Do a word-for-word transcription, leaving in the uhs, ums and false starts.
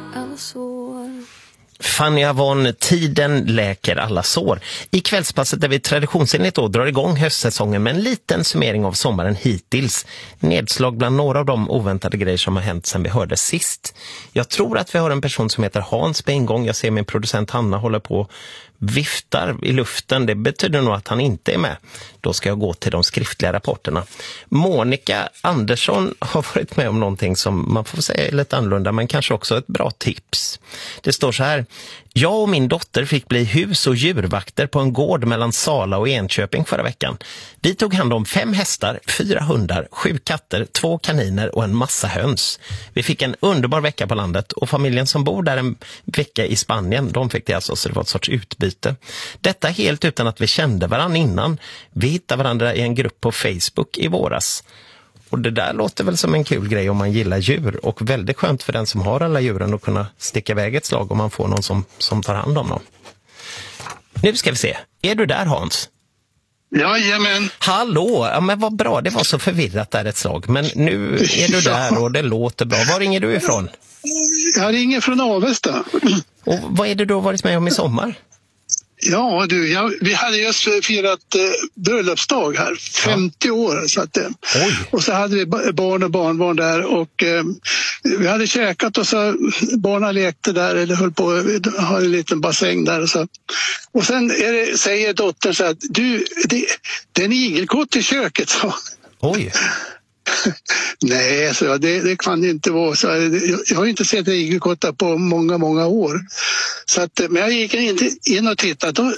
alla sår. Fanny Avon, tiden läker alla sår. I kvällspasset där vi traditionsenligt då drar igång höstsäsongen med en liten summering av sommaren hittills. Nedslag bland några av de oväntade grejer som har hänt sedan vi hörde sist. Jag tror att vi har en person som heter Hans på ingång. Jag ser min producent Hanna håller på viftar i luften. Det betyder nog att han inte är med. Då ska jag gå till de skriftliga rapporterna. Monica Andersson har varit med om någonting som man får säga är lite annorlunda, men kanske också ett bra tips. Det står så här: jag och min dotter fick bli hus- och djurvakter på en gård mellan Sala och Enköping förra veckan. Vi tog hand om fem hästar, fyra hundar, sju katter, två kaniner och en massa höns. Vi fick en underbar vecka på landet och familjen som bor där en vecka i Spanien, de fick det alltså, så det var ett sorts utbyte. Detta helt utan att vi kände varandra innan. Vi hittade varandra i en grupp på Facebook i våras. Och det där låter väl som en kul grej om man gillar djur, och väldigt skönt för den som har alla djuren att kunna sticka iväg ett slag om man får någon som, som tar hand om dem. Nu ska vi se. Är du där, Hans? Jajamän. Hallå, ja, men vad bra, det var så förvirrat där ett slag. Men nu är du där och det låter bra. Var ringer du ifrån? Jag ringer från Avesta. Och vad är det du har varit med om i sommar? Ja du, jag, vi hade just firat eh, bröllopsdag här, femtio ja. år så att, eh, och så hade vi barn och barnbarn där och eh, vi hade käkat och så barnen lekte där eller höll på att ha en liten bassäng där och så. Och sen är det, säger dottern så att du, det, det är en igelkott i köket, så. Oj. Nej, så det, det kan det inte vara. Så jag, jag har inte sett igelkottar på många, många år. Så att, men jag gick in, in och tittade. Då